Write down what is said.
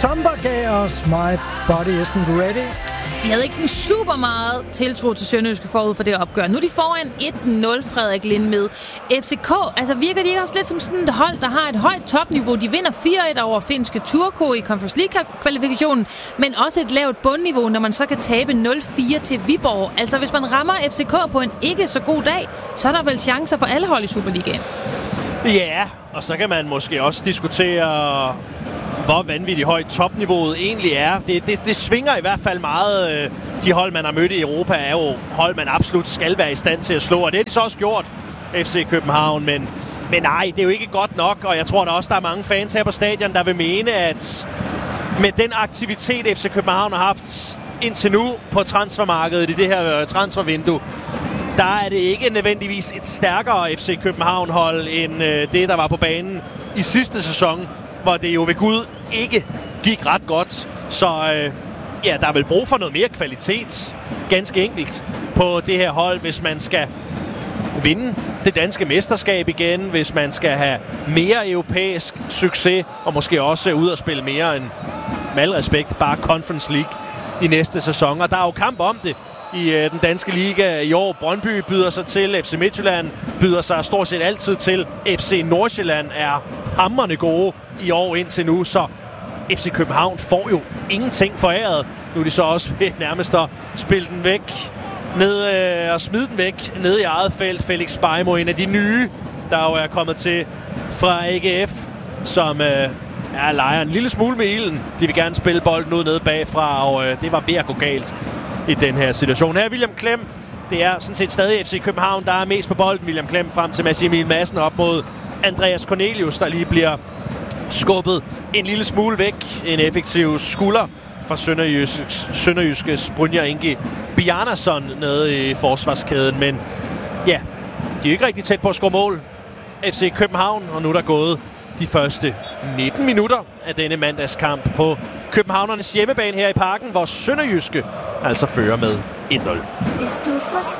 Samba gav os My Body Isn't Ready. Vi havde ikke sådan super meget tiltro til Sønderjyske forud for det opgør. Nu er de foran 1-0, Frederik Lind med. FCK, altså virker de ikke også lidt som sådan et hold, der har et højt topniveau? De vinder 4-1 over finske Turku i Conference League-kvalifikationen, men også et lavt bundniveau, når man så kan tabe 0-4 til Viborg. Altså hvis man rammer FCK på en ikke så god dag, så er der vel chancer for alle hold i Superligaen. Ja, og så kan man måske også diskutere, hvor vanvittigt højt topniveauet egentlig er. Det svinger i hvert fald meget. De hold, man har mødt i Europa, er jo hold, man absolut skal være i stand til at slå. Og det har de så også gjort, FC København. Men nej, det er jo ikke godt nok. Og jeg tror da også, der er mange fans her på stadion, der vil mene, at med den aktivitet, FC København har haft indtil nu på transfermarkedet i det her transfervindue, der er det ikke nødvendigvis et stærkere FC København-hold end det, der var på banen i sidste sæson, hvor det jo ved Gud ikke gik ret godt. Så ja, der er vel brug for noget mere kvalitet, ganske enkelt, på det her hold, hvis man skal vinde det danske mesterskab igen, hvis man skal have mere europæisk succes, og måske også ud og spille mere end, med al respekt, bare Conference League i næste sæson. Og der er jo kamp om det i den danske liga i år. Brøndby byder sig til, FC Midtjylland byder sig stort set altid til. FC Nordsjælland er hamrende gode i år indtil nu, så FC København får jo ingenting foræret. Nu er de så også ved nærmest at spille den væk, og smide den væk ned i eget felt. Felix Beimo, en af de nye, der jo er kommet til fra AGF, som leger en lille smule med ilden. De vil gerne spille bolden ud nede bagfra, og det var ved at gå galt i den her situation. Her er William Klem. Det er sådan set stadig FC København, der er mest på bolden. William Klem frem til Mads Emil Madsen op mod Andreas Cornelius, der lige bliver skubbet en lille smule væk. En effektiv skulder fra Sønderjyskes Brynjar Ingi Bjarnason nede i forsvarskæden. Men ja, de er ikke rigtig tæt på at score mål. FC København, og nu er der gået de første 19 minutter af denne mandagskamp på københavnernes hjemmebane her i Parken, hvor Sønderjyske altså fører med 1-0.